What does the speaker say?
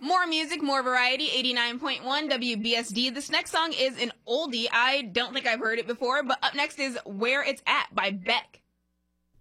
More music, more variety, 89.1 WBSD. This next song is an oldie. I don't think I've heard it before, but up next is Where It's At by Beck.